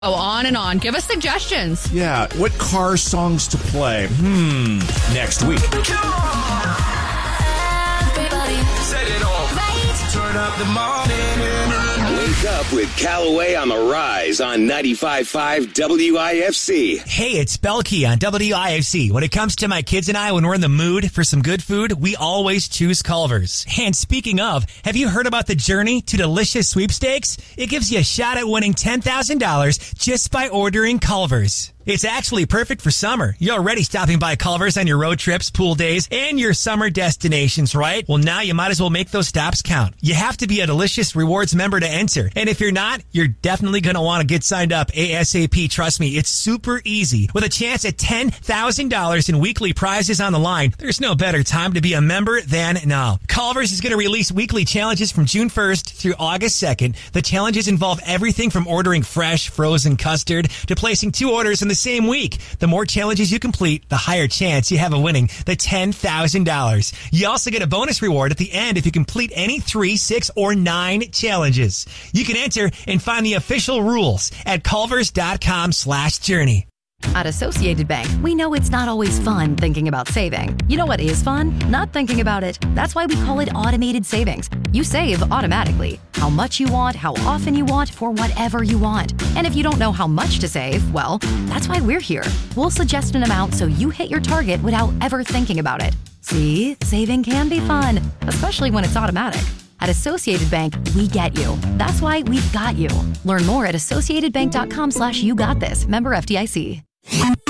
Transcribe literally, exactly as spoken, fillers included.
Oh, on and on. Give us suggestions. Yeah, what car songs to play? Hmm, next week. Everybody, set it off. Right. Turn up the morning. Wake up with Callaway on the Rise on ninety-five point five W I F C. Hey, it's Belkey on W I F C. When it comes to my kids and I, when we're in the mood for some good food, we always choose Culver's. And speaking of, have you heard about the Journey to Delicious sweepstakes? It gives you a shot at winning ten thousand dollars just by ordering Culver's. It's actually perfect for summer. You're already stopping by Culver's on your road trips, pool days, and your summer destinations, right? Well, now you might as well make those stops count. You have to be a Delicious Rewards member to enter. And if you're not, you're definitely going to want to get signed up ASAP. Trust me, it's super easy. With a chance at ten thousand dollars in weekly prizes on the line, there's no better time to be a member than now. Culver's is going to release weekly challenges from June first through August second. The challenges involve everything from ordering fresh, frozen custard to placing two orders in the same week. The more challenges you complete, the higher chance you have of winning the ten thousand dollars. You also get a bonus reward at the end if you complete any three, six, or nine challenges. You can enter and find the official rules at culvers.com slash journey. At Associated Bank, we know it's not always fun thinking about saving. You know what is fun? Not thinking about it. That's why we call it automated savings. You save automatically. How much you want, how often you want, for whatever you want. And if you don't know how much to save, well, that's why we're here. We'll suggest an amount so you hit your target without ever thinking about it. See, saving can be fun, especially when it's automatic. At Associated Bank, we get you. That's why we've got you. Learn more at associatedbank.com slash you got this. Member F D I C.